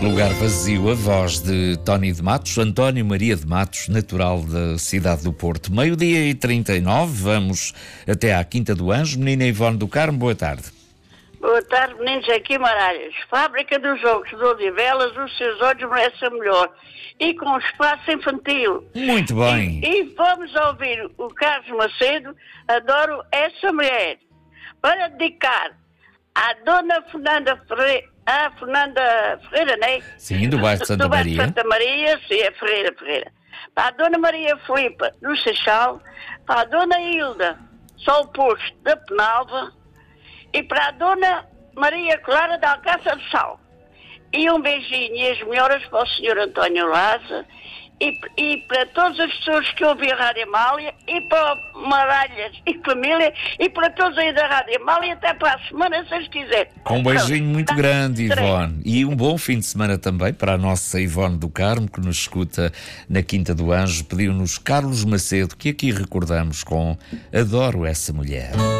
Lugar Vazio, a voz de Tony de Matos, António Maria de Matos, natural da cidade do Porto. 12h39, vamos até à Quinta do Anjo. Menina Ivone do Carmo, boa tarde. Boa tarde, meninos aqui Maralhas. Fábrica dos Jogos de Odivelas, os seus olhos merecem melhor. E com espaço infantil. Muito bem. E vamos ouvir o Carlos Macedo, Adoro Essa Mulher, para dedicar à Dona Fernanda Ferreira, não é? Sim, do bairro de Santa Maria. Do bairro de Santa Maria, sim, é Ferreira. Para a Dona Maria Filipa, do Seixal, para a Dona Hilda, Sol Posto, da Penalva, e para a Dona Maria Clara da Alcácer de Sal. E um beijinho e as melhoras para o Sr. António Laza e para todas as pessoas que ouvem a Rádio Amália e para Maralhas e família e para todos aí da Rádio Amália até para a semana, se eles quiserem. Com um beijinho muito grande, Ivone. E um bom fim de semana também para a nossa Ivone do Carmo, que nos escuta na Quinta do Anjo. Pediu-nos Carlos Macedo, que aqui recordamos com Adoro Essa Mulher.